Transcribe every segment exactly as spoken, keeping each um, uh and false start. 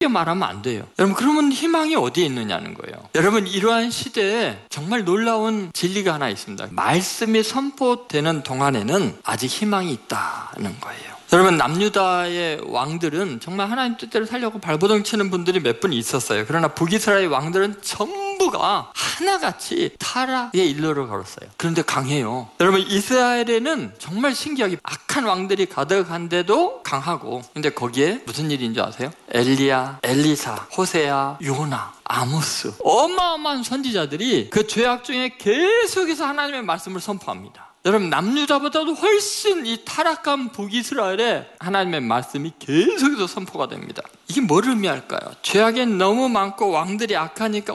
말하면 안 돼요. 여러분, 그러면 희망이 어디에 있느냐는 거예요. 여러분, 이러한 시대에 정말 놀라운 진리가 하나 있습니다. 말씀이 선포되는 동안에는 아직 희망이 있다는 거예요. 여러분, 남유다의 왕들은 정말 하나님 뜻대로 살려고 발버둥 치는 분들이 몇 분 있었어요. 그러나 북이스라엘 왕들은 전부가 하나같이 타락의 일로를 걸었어요. 그런데 강해요. 여러분, 이스라엘에는 정말 신기하게 악한 왕들이 가득한데도 강하고, 근데 거기에 무슨 일인 줄 아세요? 엘리야, 엘리사, 호세야, 요나, 아모스, 어마어마한 선지자들이 그 죄악 중에 계속해서 하나님의 말씀을 선포합니다. 여러분, 남유다보다도 훨씬 이 타락한 북이스라엘에 하나님의 말씀이 계속해서 선포가 됩니다. 이게 뭘 의미할까요? 죄악이 너무 많고 왕들이 악하니까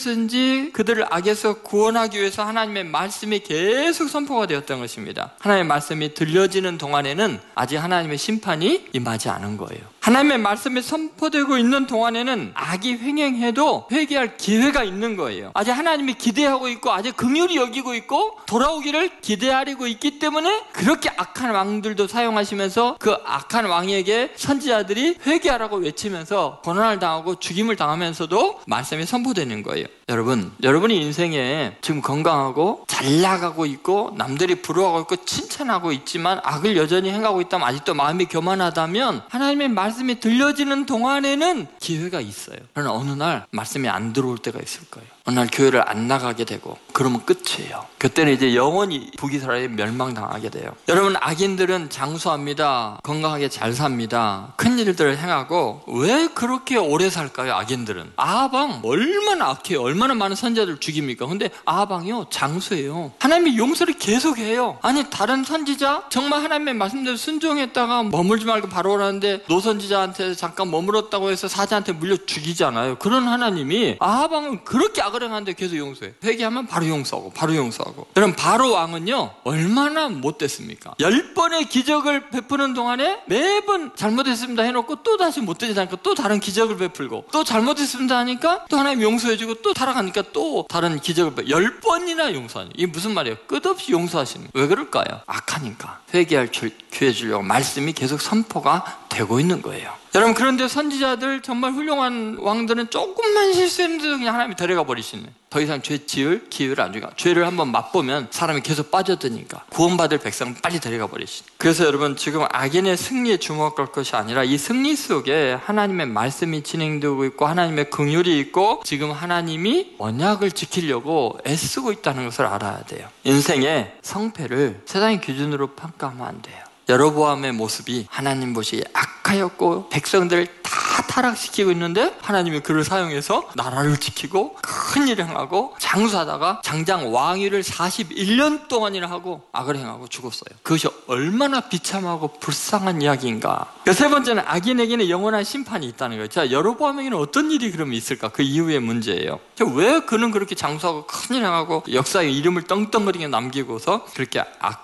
어떻게든지 그들을 악에서 구원하기 위해서 하나님의 말씀이 계속 선포가 되었던 것입니다. 하나님의 말씀이 들려지는 동안에는 아직 하나님의 심판이 임하지 않은 거예요. 하나님의 말씀이 선포되고 있는 동안에는 악이 횡행해도 회개할 기회가 있는 거예요. 아직 하나님이 기대하고 있고 아직 긍휼히 여기고 있고 돌아오기를 기대하고 있기 때문에 그렇게 악한 왕들도 사용하시면서 그 악한 왕에게 선지자들이 회개하라고 외치면서 고난을 당하고 죽임을 당하면서도 말씀이 선포되는 거예요. 여러분, 여러분이 인생에 지금 건강하고 잘 나가고 있고 남들이 부러워하고 있고 칭찬하고 있지만 악을 여전히 행하고 있다면, 아직도 마음이 교만하다면 하나님의 말씀이 들려지는 동안에는 기회가 있어요. 그러나 어느 날 말씀이 안 들어올 때가 있을 거예요. 어느 날 교회를 안 나가게 되고 그러면 끝이에요. 그때는 이제 영원히 북이스라엘이 멸망당하게 돼요. 여러분, 악인들은 장수합니다. 건강하게 잘 삽니다. 큰 일들을 행하고 왜 그렇게 오래 살까요? 악인들은 아하방 얼마나 악해요. 얼마나 많은 선지자들 죽입니까? 근데 아하방이요, 장수예요. 하나님이 용서를 계속해요. 아니, 다른 선지자 정말 하나님의 말씀대로 순종했다가 머물지 말고 바로 오라는데 노선지자한테 잠깐 머물렀다고 해서 사자한테 물려 죽이잖아요. 그런 하나님이 아하방은 그렇게 악을 행하는데 계속 용서해. 회개하면 바로 용서하고 바로 용서하고. 여러분, 바로 왕은요 얼마나 못됐습니까? 열 번의 기적을 베푸는 동안에 매번 잘못했습니다 해놓고 또 다시 못되지 않으니까 또 다른 기적을 베풀고, 또 잘못했습니다 하니까 또 하나님 용서해주고, 또 타락하니까 또 다른 기적을 베풀고, 열 번이나 용서하니. 이게 무슨 말이에요? 끝없이 용서하시는. 왜 그럴까요? 악하니까. 회개할 기회 주려고 말씀이 계속 선포가 되고 있는 거예요. 여러분, 그런데 선지자들 정말 훌륭한 왕들은 조금만 실수했는데도 그냥 하나님이 데려가 버리시네. 더 이상 죄 지을 기회를 안 주니까. 죄를 한번 맛보면 사람이 계속 빠져드니까 구원받을 백성은 빨리 데려가 버리시네. 그래서 여러분, 지금 악인의 승리에 주목할 것이 아니라 이 승리 속에 하나님의 말씀이 진행되고 있고 하나님의 긍휼이 있고 지금 하나님이 언약을 지키려고 애쓰고 있다는 것을 알아야 돼요. 인생의 성패를 세상의 기준으로 평가하면 안 돼요. 여로보암의 모습이 하나님 보시기에 악하였고 백성들을 다 타락시키고 있는데 하나님이 그를 사용해서 나라를 지키고 큰 일을 행하고 장수하다가 장장 왕위를 사십일 년 동안이나 하고 악을 행하고 죽었어요. 그것이 얼마나 비참하고 불쌍한 이야기인가. 세 번째는 악인에게는 영원한 심판이 있다는 거예요. 자, 여로보암에게는 어떤 일이 그러면 있을까? 그 이후의 문제예요. 왜 그는 그렇게 장수하고 큰 일을 행하고 역사의 이름을 떵떵거리게 남기고서 그렇게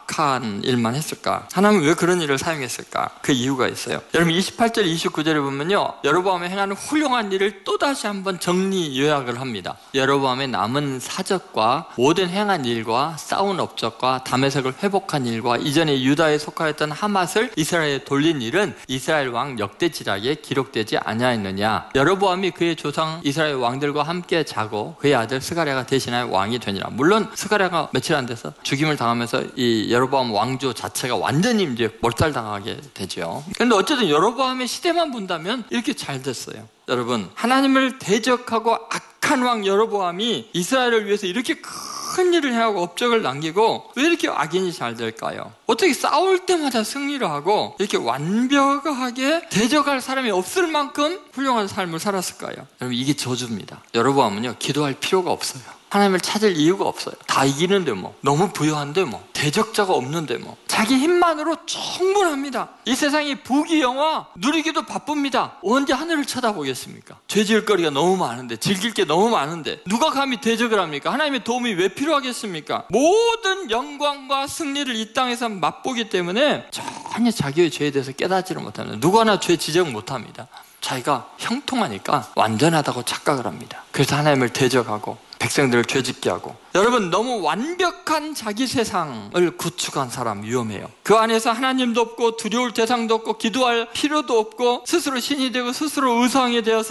악한 일만 했을까? 하나님은 왜 그런 일을 사용했을까? 그 이유가 있어요. 여러분, 이십팔 절 이십구 절에 보면요, 여로보암이 행하는 훌륭한 일을 또다시 한번 정리 요약을 합니다. 여로보암의 남은 사적과 모든 행한 일과 싸운 업적과 다메섹을 회복한 일과 이전에 유다에 속하였던 하맛을 이스라엘에 돌린 일은 이스라엘 왕 역대지략에 기록되지 아니하였느냐. 여로보암이 그의 조상 이스라엘 왕들과 함께 자고 그의 아들 스가랴가 대신하여 왕이 되니라. 물론 스가랴가 며칠 안 돼서 죽임을 당하면서 이 여로보암 왕조 자체가 완전히 이제 몰살당하게 되죠. 그런데 어쨌든 여로보암의 시대만 본다면 이렇게 잘 됐어요. 여러분, 하나님을 대적하고 악한 왕 여로보암이 이스라엘을 위해서 이렇게 큰 일을 해하고 업적을 남기고 왜 이렇게 악인이 잘 될까요? 어떻게 싸울 때마다 승리를 하고 이렇게 완벽하게 대적할 사람이 없을 만큼 훌륭한 삶을 살았을까요? 여러분, 이게 저주입니다. 여로보암은요, 기도할 필요가 없어요. 하나님을 찾을 이유가 없어요. 다 이기는데 뭐, 너무 부유한데 뭐, 대적자가 없는데 뭐, 자기 힘만으로 충분합니다. 이 세상이 부귀영화 누리기도 바쁩니다. 언제 하늘을 쳐다보겠습니까? 죄 지을 거리가 너무 많은데, 즐길 게 너무 많은데 누가 감히 대적을 합니까? 하나님의 도움이 왜 필요하겠습니까? 모든 영광과 승리를 이 땅에서 맛보기 때문에 전혀 자기의 죄에 대해서 깨닫지를 못합니다. 누구나 죄 지적 못합니다. 자기가 형통하니까 완전하다고 착각을 합니다. 그래서 하나님을 대적하고 백성들을 죄짓게 하고. 여러분, 너무 완벽한 자기 세상을 구축한 사람 위험해요. 그 안에서 하나님도 없고 두려울 대상도 없고 기도할 필요도 없고 스스로 신이 되고 스스로 의상이 되어서